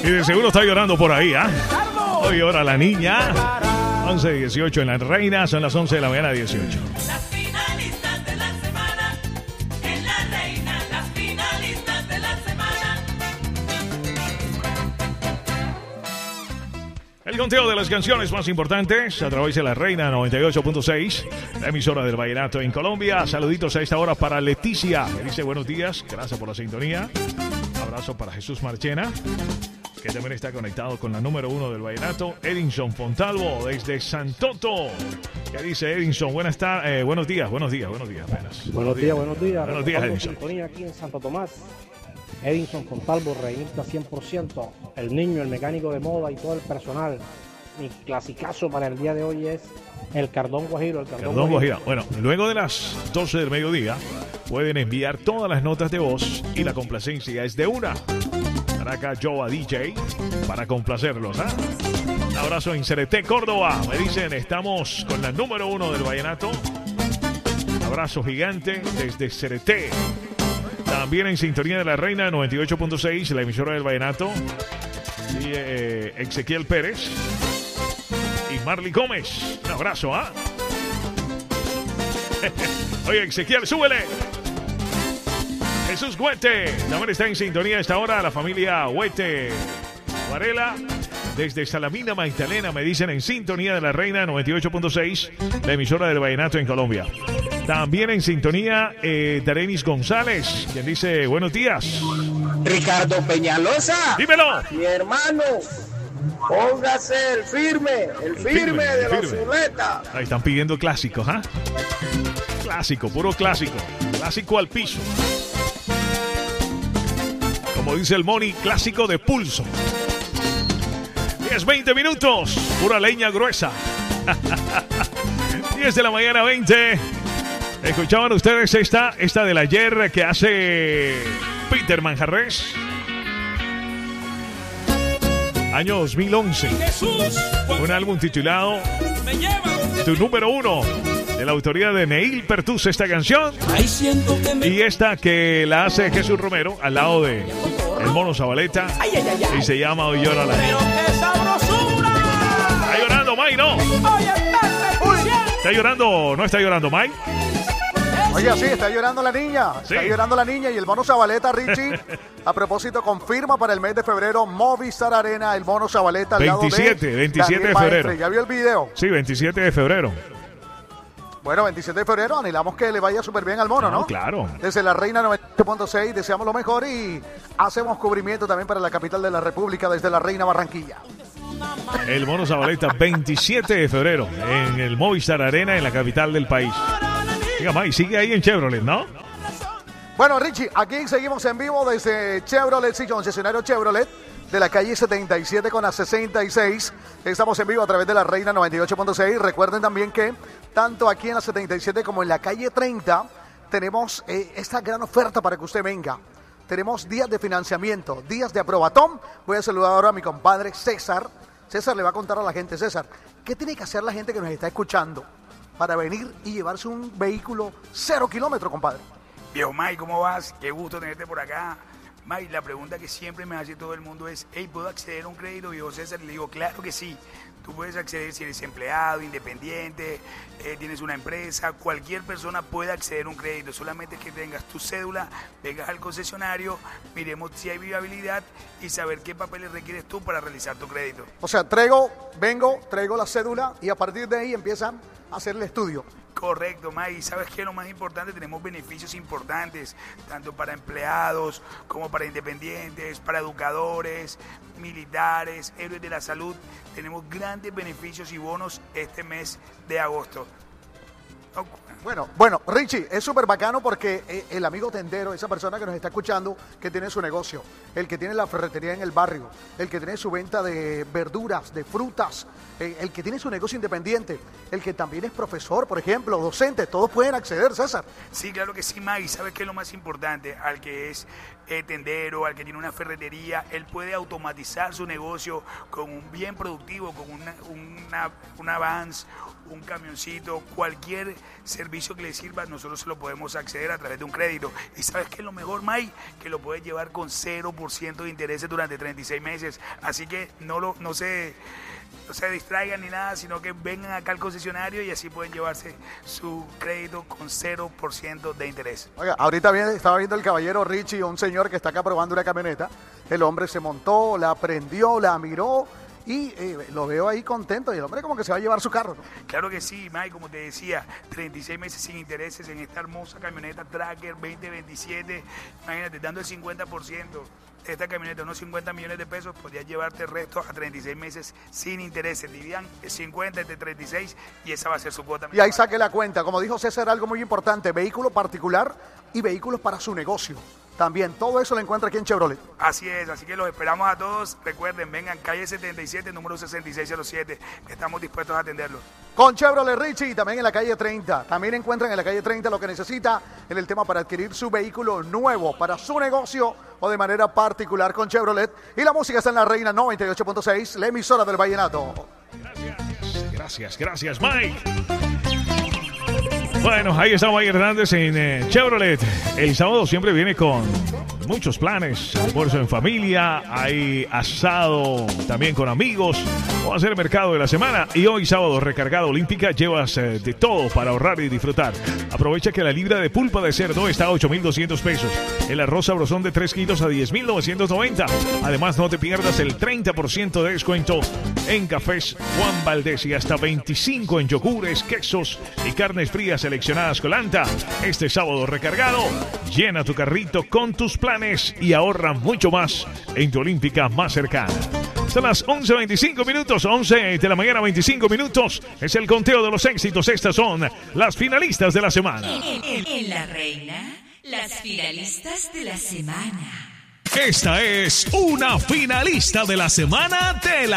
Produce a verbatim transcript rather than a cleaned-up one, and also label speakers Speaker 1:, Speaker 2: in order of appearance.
Speaker 1: Y de seguro está llorando por ahí, ¿ah? ¿eh? Hoy llora la niña. once dieciocho en La Reina, son las once de la mañana, dieciocho.
Speaker 2: Las finalistas de la semana. En La Reina, las finalistas de la semana.
Speaker 1: El conteo de las canciones más importantes a través de La Reina noventa y ocho punto seis, la emisora del vallenato en Colombia. Saluditos a esta hora para Leticia, que dice buenos días, gracias por la sintonía. Abrazo para Jesús Marchena, que también está conectado con la número uno del vallenato. Edinson Fontalvo desde Santoto, que dice Edinson, buenas tardes, eh, buenos días, buenos días, buenos días apenas.
Speaker 3: Buenos días, buenos días.
Speaker 1: Buenos días, Edinson.
Speaker 3: Sintonía aquí en Santo Tomás. Edinson Fontalvo, reinista cien por ciento. El niño, el mecánico de moda y todo el personal. Mi clasicazo para el día de hoy es el Cardón Guajiro. El Cardón,
Speaker 1: Cardón
Speaker 3: Guajiro.
Speaker 1: Guajiro. Bueno, luego de las doce del mediodía pueden enviar todas las notas de voz y la complacencia es de una. Acá Joa D J para complacerlos, ¿eh? Un abrazo en C R T Córdoba. Me dicen, estamos con la número uno del vallenato. Abrazo gigante desde C R T. También en sintonía de La Reina noventa y ocho punto seis, la emisora del vallenato. Y eh, Ezequiel Pérez y Marley Gómez. Un abrazo, ¿ah? ¿eh? Oye, Ezequiel, súbele. Jesús Huete también está en sintonía a esta hora. La familia Huete Varela desde Salamina, Magdalena, me dicen en sintonía de La Reina noventa y ocho punto seis, la emisora del vallenato en Colombia. También en sintonía eh, Darenis González, quien dice buenos días.
Speaker 4: Ricardo Peñalosa.
Speaker 1: Dímelo.
Speaker 4: Mi hermano, póngase el firme, el, el firme, firme de el los Zuletas.
Speaker 1: Ahí están pidiendo clásicos, ¿ah? ¿eh? Clásico, puro clásico. Clásico al piso. Como dice el Moni, clásico de pulso. diez, veinte minutos, pura leña gruesa. diez de la mañana, veinte. Escuchaban ustedes esta, esta del ayer que hace Peter Manjarres. Año dos mil once. Un álbum titulado Tu Número Uno, de la autoría de Neil Pertus, esta canción. Y esta que la hace Jesús Romero al lado de el Mono Zabaleta. Ay, ay, ay, ay. Y se llama Hoy Llora la Niña. Está llorando Mike, ¿no? ¿Está llorando? ¿No está llorando Mike?
Speaker 5: Oiga, sí, está llorando la niña. Sí. Está llorando la niña y el Mono Zabaleta, Richie. A propósito, confirma para el mes de febrero Movistar Arena, el Mono Zabaleta al
Speaker 1: veintisiete,
Speaker 5: lado de
Speaker 1: veintisiete de
Speaker 5: Maestre.
Speaker 1: febrero.
Speaker 5: ¿Ya vio el video?
Speaker 1: Sí, veintisiete de febrero.
Speaker 5: Bueno, veintisiete de febrero, anhelamos que le vaya súper bien al Mono, ¿no?
Speaker 1: ¿no? Claro.
Speaker 5: Desde La Reina noventa y ocho punto seis deseamos lo mejor y hacemos cubrimiento también para la capital de la República desde La Reina, Barranquilla.
Speaker 1: El Mono Zabaleta, veintisiete de febrero, en el Movistar Arena, en la capital del país. Diga, Mike, sigue ahí en Chevrolet, ¿no?
Speaker 5: Bueno, Richie, aquí seguimos en vivo desde Chevrolet, sí, concesionario Chevrolet, de la calle setenta y siete con la sesenta y seis. Estamos en vivo a través de La Reina noventa y ocho punto seis. Recuerden también que tanto aquí en la setenta y siete como en la calle treinta tenemos eh, esta gran oferta para que usted venga. Tenemos días de financiamiento, días de aprobatón. Voy a saludar ahora a mi compadre César. César le va a contar a la gente. César, ¿qué tiene que hacer la gente que nos está escuchando para venir y llevarse un vehículo cero kilómetros, compadre?
Speaker 6: Viejo Mike, ¿cómo vas? Qué gusto tenerte por acá. Mike, la pregunta que siempre me hace todo el mundo es, hey, ¿puedo acceder a un crédito? Viejo César, le digo, claro que sí. Tú puedes acceder si eres empleado, independiente, eh, tienes una empresa, cualquier persona puede acceder a un crédito. Solamente que tengas tu cédula, vengas al concesionario, miremos si hay viabilidad y saber qué papeles requieres tú para realizar tu crédito.
Speaker 5: O sea, traigo, vengo, traigo la cédula y a partir de ahí empiezan a hacer el estudio.
Speaker 6: Correcto, Mike. ¿Sabes qué? Lo más importante, tenemos beneficios importantes, tanto para empleados como para independientes, para educadores, militares, héroes de la salud. Tenemos grandes beneficios y bonos este mes de agosto.
Speaker 5: Bueno, bueno, Richie, es súper bacano porque eh, el amigo tendero, esa persona que nos está escuchando, que tiene su negocio, el que tiene la ferretería en el barrio, el que tiene su venta de verduras, de frutas, eh, el que tiene su negocio independiente, el que también es profesor, por ejemplo, docente, todos pueden acceder, César.
Speaker 6: Sí, claro que sí, Maggie. ¿Sabes qué es lo más importante? Al que es eh, tendero, al que tiene una ferretería, él puede automatizar su negocio con un bien productivo, con una, una, una Vans, un camioncito, cualquier servicio que le sirva, nosotros se lo podemos acceder a través de un crédito. ¿Y sabes qué es lo mejor, Mike? Que lo puedes llevar con cero por ciento de intereses durante treinta y seis meses. Así que no, lo, no, se, no se distraigan ni nada, sino que vengan acá al concesionario y así pueden llevarse su crédito con cero por ciento de interés.
Speaker 5: Oiga, ahorita viene, estaba viendo el caballero Richie, un señor que está acá probando una camioneta. El hombre se montó, la prendió, la miró y eh, lo veo ahí contento. Y el hombre como que se va a llevar su carro, ¿no?
Speaker 6: Claro que sí, Mike, como te decía, treinta y seis meses sin intereses en esta hermosa camioneta Tracker veinte veintisiete. Imagínate, dando el cincuenta por ciento de esta camioneta, unos cincuenta millones de pesos, podrías llevarte el resto a treinta y seis meses sin intereses. Dirían cincuenta entre treinta y seis y esa va a ser su cuota.
Speaker 5: Y ahí saque la cuenta. Como dijo César, algo muy importante, vehículo particular y vehículos para su negocio. También, todo eso lo encuentra aquí en Chevrolet.
Speaker 6: Así es, así que los esperamos a todos. Recuerden, vengan, calle setenta y siete, número sesenta y seis cero siete, que estamos dispuestos a atenderlos.
Speaker 5: Con Chevrolet Richie y también en la calle treinta. También encuentran en la calle treinta lo que necesita en el tema para adquirir su vehículo nuevo para su negocio o de manera particular con Chevrolet. Y la música está en la Reina noventa y ocho punto seis, la emisora del Vallenato.
Speaker 1: Gracias, gracias, gracias, Mike. Bueno, ahí está Mike Hernández en eh, Chevrolet. El sábado siempre viene con muchos planes. Almuerzo en familia, hay asado también con amigos. O hacer mercado de la semana. Y hoy sábado recargado Olímpica llevas eh, de todo para ahorrar y disfrutar. Aprovecha que la libra de pulpa de cerdo está a ocho mil doscientos pesos. El arroz sabrosón de tres kilos a diez mil novecientos noventa. Además no te pierdas el treinta por ciento de descuento en cafés Juan Valdés y hasta veinticinco en yogures, quesos y carnes frías seleccionadas Colanta. Este sábado recargado, llena tu carrito con tus planes y ahorra mucho más en tu Olímpica más cercana. Son las once veinticinco minutos, once de la mañana, veinticinco minutos. Es el conteo de los éxitos. Estas son las finalistas de la semana.
Speaker 2: En, en, en La Reina, las finalistas de la semana.
Speaker 7: Esta es una finalista de la semana de la